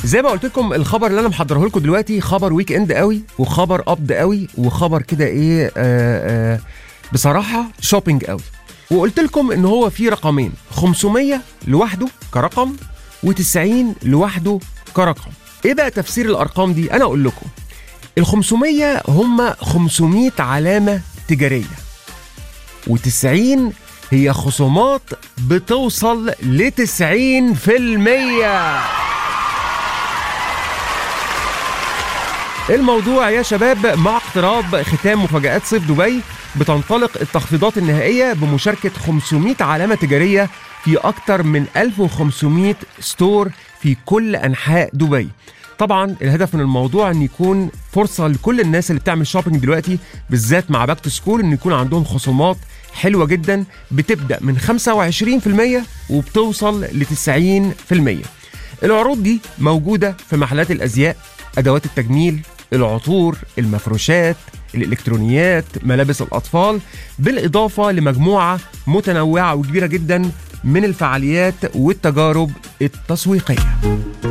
زي ما قلت لكم الخبر اللي انا محضره لكم دلوقتي خبر ويك اند قوي وخبر قبض قوي وخبر كده ايه بصراحه شوبينج قوي. وقلت لكم ان هو في رقمين، 500 لوحده كرقم و90 لوحده كرقم. ايه بقى تفسير الارقام دي؟ انا اقول لكم ال 500 هم 500 علامه تجاريه، و90 هي خصومات بتوصل ل 90%. الموضوع يا شباب مع اقتراب ختام مفاجآت صيف دبي بتنطلق التخفيضات النهائية بمشاركة 500 علامة تجارية في أكثر من 1500 ستور في كل أنحاء دبي. طبعا الهدف من الموضوع أن يكون فرصة لكل الناس اللي بتعمل شوبينج دلوقتي بالذات مع باك تو سكول أن يكون عندهم خصومات حلوة جدا بتبدأ من 25% وبتوصل ل 90%. العروض دي موجودة في محلات الأزياء، أدوات التجميل، العطور، المفروشات، الإلكترونيات، ملابس الأطفال، بالإضافة لمجموعة متنوعة وكبيرة جدا من الفعاليات والتجارب التسويقية.